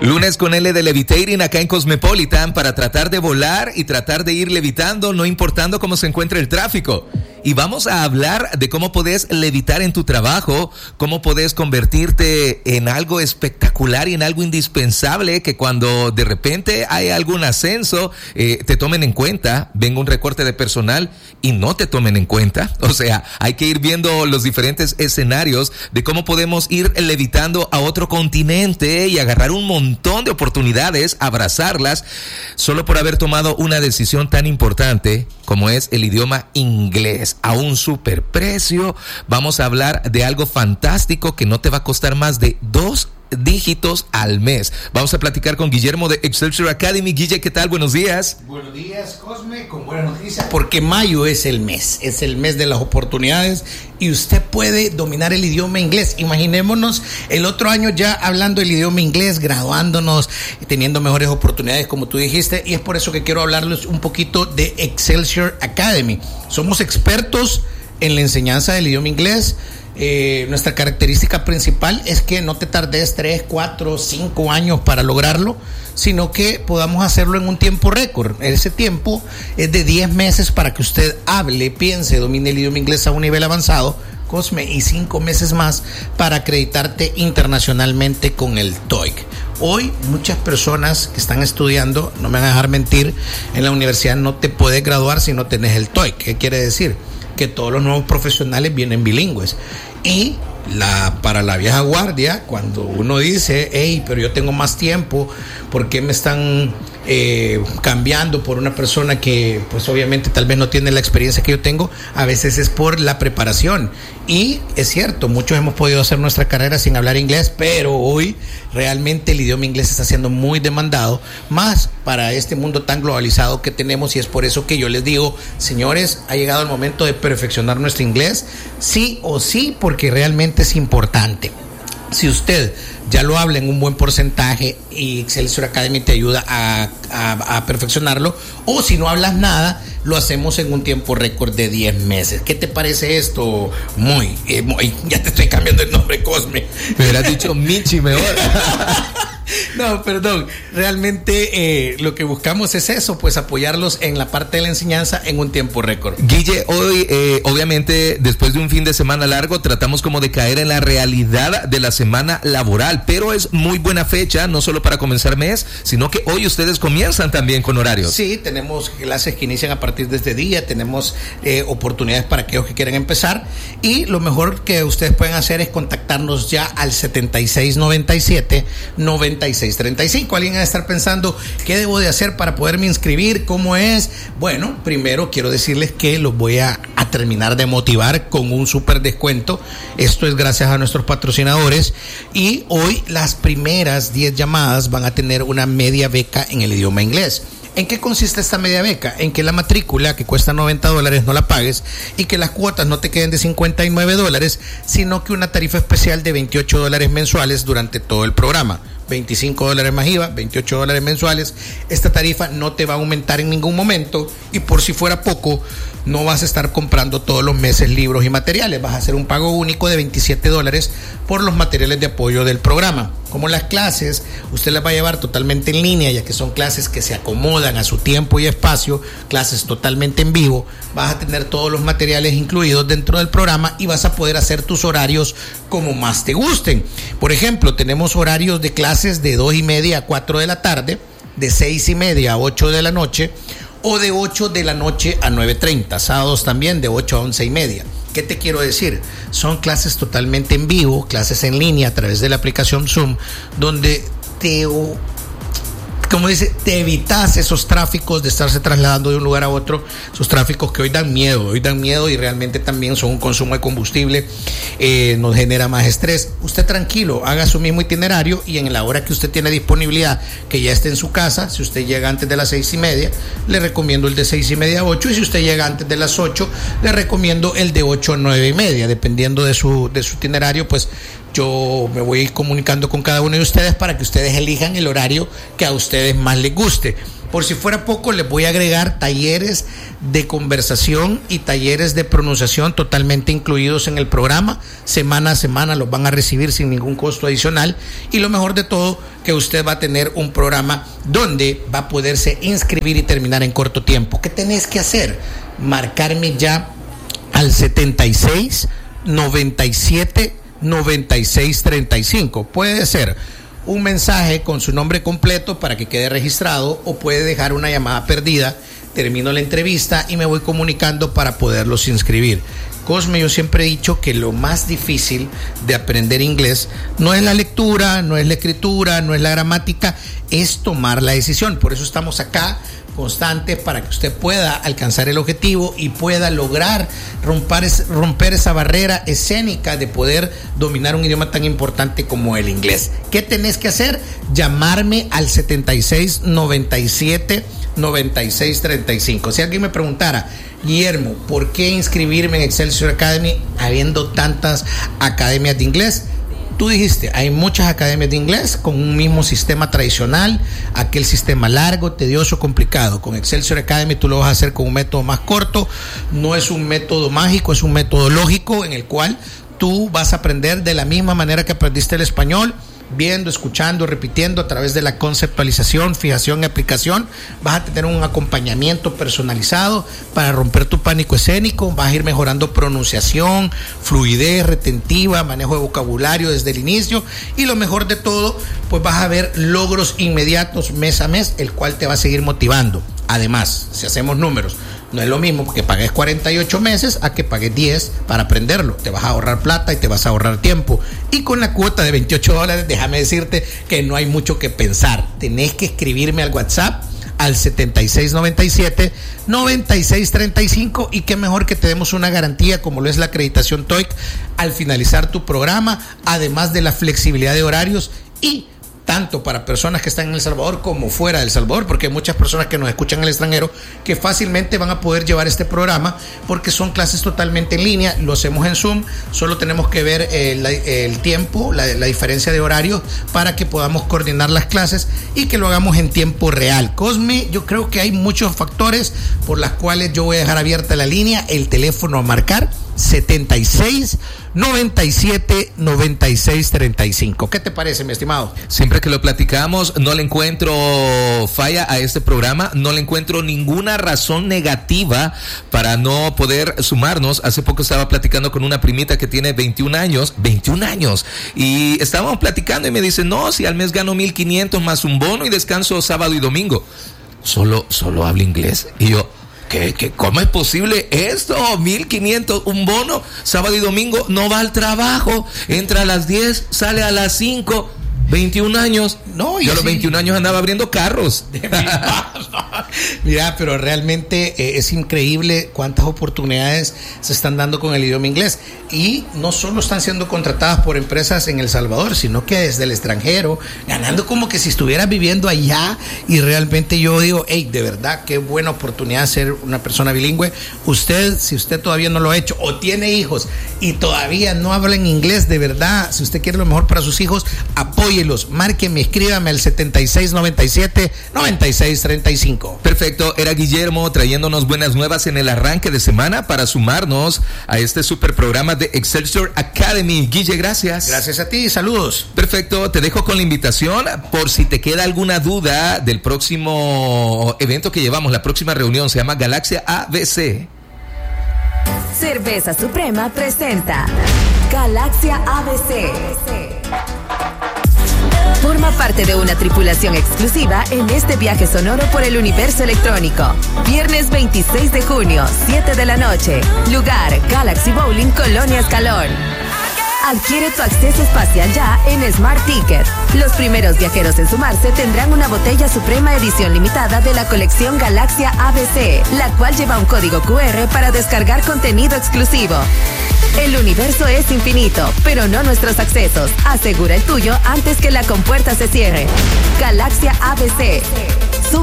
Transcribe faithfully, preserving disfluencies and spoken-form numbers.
Lunes con L de Levitating acá en Cosmopolitan para tratar de volar y tratar de ir levitando, no importando cómo se encuentre el tráfico. Y vamos a hablar de cómo podés levitar en tu trabajo, cómo podés convertirte en algo espectacular y en algo indispensable, que cuando de repente hay algún ascenso, eh, te tomen en cuenta, venga un recorte de personal y no te tomen en cuenta. O sea, hay que ir viendo los diferentes escenarios de cómo podemos ir levitando a otro continente y agarrar un montón de oportunidades, abrazarlas, solo por haber tomado una decisión tan importante como es el idioma inglés. A un superprecio. Vamos a hablar de algo fantástico que no te va a costar más de dos dígitos al mes. Vamos a platicar con Guillermo de Excelsior Academy. Guille, ¿qué tal? Buenos días. Buenos días, Cosme, con buenas noticias, porque mayo es el mes, es el mes de las oportunidades y usted puede dominar el idioma inglés. Imaginémonos el otro año ya hablando el idioma inglés, graduándonos, teniendo mejores oportunidades, como tú dijiste, y es por eso que quiero hablarles un poquito de Excelsior Academy. Somos expertos en la enseñanza del idioma inglés. Eh, nuestra característica principal es que no te tardes tres, cuatro, cinco años para lograrlo, sino que podamos hacerlo en un tiempo récord. Ese tiempo es de diez meses para que usted hable, piense, domine el idioma inglés a un nivel avanzado, Cosme, y cinco meses más para acreditarte internacionalmente con el TOEIC. Hoy muchas personas que están estudiando, no me van a dejar mentir, en la universidad no te puedes graduar si no tenés el TOEIC. ¿Qué quiere decir? Que todos los nuevos profesionales vienen bilingües. Y la, para la vieja guardia, cuando uno dice, hey, pero yo tengo más tiempo, ¿por qué me están eh, cambiando por una persona que pues obviamente tal vez no tiene la experiencia que yo tengo? A veces es por la preparación. Y es cierto, muchos hemos podido hacer nuestra carrera sin hablar inglés, pero hoy realmente el idioma inglés está siendo muy demandado, más para este mundo tan globalizado que tenemos, y es por eso que yo les digo, señores, ha llegado el momento de perfeccionar nuestro inglés, sí o sí, porque realmente es importante. Si usted ya lo habla en un buen porcentaje y Excelsior Academy te ayuda a, a, a perfeccionarlo, o si no hablas nada, lo hacemos en un tiempo récord de diez meses. ¿Qué te parece esto? Muy, eh, muy ya te estoy cambiando el nombre, Cosme. Me hubieras dicho Michi mejor. No, perdón, realmente eh, lo que buscamos es eso, pues apoyarlos en la parte de la enseñanza en un tiempo récord. Guille, hoy eh, obviamente después de un fin de semana largo tratamos como de caer en la realidad de la semana laboral, pero es muy buena fecha, no solo para comenzar mes, sino que hoy ustedes comienzan también con horarios. Sí, tenemos clases que inician a partir de este día, tenemos eh, oportunidades para aquellos que quieran empezar, y lo mejor que ustedes pueden hacer es contactarnos ya al setenta y seis noventa y siete noventa y seis treinta y cinco. Alguien va a estar pensando, ¿qué debo de hacer para poderme inscribir? ¿Cómo es? Bueno, primero quiero decirles que los voy a, a terminar de motivar con un súper descuento. Esto es gracias a nuestros patrocinadores, y hoy las primeras diez llamadas van a tener una media beca en el idioma inglés. ¿En qué consiste esta media beca? En que la matrícula, que cuesta noventa dólares, no la pagues, y que las cuotas no te queden de cincuenta y nueve dólares, sino que una tarifa especial de veintiocho dólares mensuales durante todo el programa. veinticinco dólares más I V A, veintiocho dólares mensuales. Esta tarifa no te va a aumentar en ningún momento, y por si fuera poco, no vas a estar comprando todos los meses libros y materiales. Vas a hacer un pago único de veintisiete dólares por los materiales de apoyo del programa. Como las clases, usted las va a llevar totalmente en línea, ya que son clases que se acomodan a su tiempo y espacio, clases totalmente en vivo, vas a tener todos los materiales incluidos dentro del programa y vas a poder hacer tus horarios como más te gusten. Por ejemplo, tenemos horarios de clases de dos y media a cuatro de la tarde, de seis y media a ocho de la noche, o de ocho de la noche a nueve treinta, sábados también de ocho a once y media. ¿Qué te quiero decir? Son clases totalmente en vivo, clases en línea a través de la aplicación Zoom, donde te, como dice, te evitas esos tráficos de estarse trasladando de un lugar a otro, esos tráficos que hoy dan miedo, hoy dan miedo y realmente también son un consumo de combustible, eh, nos genera más estrés. Usted tranquilo, haga su mismo itinerario, y en la hora que usted tiene disponibilidad, que ya esté en su casa, si usted llega antes de las seis y media, le recomiendo el de seis y media a ocho, y si usted llega antes de las ocho, le recomiendo el de ocho a nueve y media, dependiendo de su, de su itinerario. Pues yo me voy a ir comunicando con cada uno de ustedes para que ustedes elijan el horario que a ustedes más les guste. Por si fuera poco, les voy a agregar talleres de conversación y talleres de pronunciación totalmente incluidos en el programa. Semana a semana los van a recibir sin ningún costo adicional. Y lo mejor de todo, que usted va a tener un programa donde va a poderse inscribir y terminar en corto tiempo. ¿Qué tenés que hacer? Marcarme ya al setenta y seis, noventa y siete, noventa y seis, treinta y cinco. Puede ser un mensaje con su nombre completo para que quede registrado, o puede dejar una llamada perdida. Termino la entrevista y me voy comunicando para poderlos inscribir. Cosme, yo siempre he dicho que lo más difícil de aprender inglés no es la lectura, no es la escritura, no es la gramática, es tomar la decisión. Por eso estamos acá constantes, para que usted pueda alcanzar el objetivo y pueda lograr romper, romper esa barrera escénica de poder dominar un idioma tan importante como el inglés. ¿Qué tenés que hacer? Llamarme al setenta y seis, noventa y siete, noventa y seis, treinta y cinco. Si alguien me preguntara, Guillermo, ¿por qué inscribirme en Excelsior Academy habiendo tantas academias de inglés? Tú dijiste, hay muchas academias de inglés con un mismo sistema tradicional, aquel sistema largo, tedioso, complicado. Con Excelsior Academy tú lo vas a hacer con un método más corto. No es un método mágico, es un método lógico en el cual tú vas a aprender de la misma manera que aprendiste el español, viendo, escuchando, repitiendo a través de la conceptualización, fijación y aplicación. Vas a tener un acompañamiento personalizado para romper tu pánico escénico. Vas a ir mejorando pronunciación, fluidez, retentiva, manejo de vocabulario desde el inicio, y lo mejor de todo, pues vas a ver logros inmediatos mes a mes, el cual te va a seguir motivando. Además, si hacemos números, no es lo mismo que pagues cuarenta y ocho meses a que pagues diez para aprenderlo. Te vas a ahorrar plata y te vas a ahorrar tiempo. Y con la cuota de veintiocho dólares, déjame decirte que no hay mucho que pensar. Tenés que escribirme al WhatsApp al setenta y seis, noventa y siete, noventa y seis, treinta y cinco, y qué mejor que te demos una garantía como lo es la acreditación TOEIC al finalizar tu programa, además de la flexibilidad de horarios, y tanto para personas que están en El Salvador como fuera de El Salvador, porque hay muchas personas que nos escuchan en el extranjero que fácilmente van a poder llevar este programa, porque son clases totalmente en línea, lo hacemos en Zoom, solo tenemos que ver el, el tiempo, la, la diferencia de horario, para que podamos coordinar las clases y que lo hagamos en tiempo real. Cosme, yo creo que hay muchos factores por las cuales yo voy a dejar abierta la línea, el teléfono a marcar, setenta y seis, noventa y siete, noventa y seis, treinta y cinco. ¿Qué te parece, mi estimado? Siempre que lo platicamos, no le encuentro falla a este programa, no le encuentro ninguna razón negativa para no poder sumarnos. Hace poco estaba platicando con una primita que tiene veintiún años, veintiún años, y estábamos platicando y me dice, no, si al mes gano mil quinientos más un bono y descanso sábado y domingo. Solo, solo hablo inglés. Y yo, ¿Qué, qué, ¿Cómo es posible esto? mil quinientos, un bono, sábado y domingo, no va al trabajo, entra a las diez, sale a las cinco, veintiún años. No, yo a los sí. veintiún años andaba abriendo carros. Mira, pero realmente eh, es increíble cuántas oportunidades se están dando con el idioma inglés. Y no solo están siendo contratadas por empresas en El Salvador, sino que desde el extranjero, ganando como que si estuvieras viviendo allá. Y realmente yo digo, hey, de verdad, qué buena oportunidad ser una persona bilingüe. Usted, si usted todavía no lo ha hecho o tiene hijos y todavía no habla en inglés, de verdad, si usted quiere lo mejor para sus hijos, apóyelos, márqueme, escríbame al setenta y seis, noventa y siete, noventa y seis, treinta y cinco. Perfecto, era Guillermo trayéndonos buenas nuevas en el arranque de semana para sumarnos a este super programa de Excelsior Academy. Guille, gracias. Gracias a ti, saludos. Perfecto, te dejo con la invitación por si te queda alguna duda del próximo evento que llevamos, la próxima reunión, se llama Galaxia A B C. Cerveza Suprema presenta Galaxia A B C. Forma parte de una tripulación exclusiva en este viaje sonoro por el universo electrónico. Viernes veintiséis de junio, siete de la noche. Lugar, Galaxy Bowling, Colonia Escalón. Adquiere tu acceso espacial ya en Smart Ticket. Los primeros viajeros en sumarse tendrán una botella Suprema edición limitada de la colección Galaxia A B C, la cual lleva un código cu erre para descargar contenido exclusivo. El universo es infinito, pero no nuestros accesos. Asegura el tuyo antes que la compuerta se cierre. Galaxia A B C.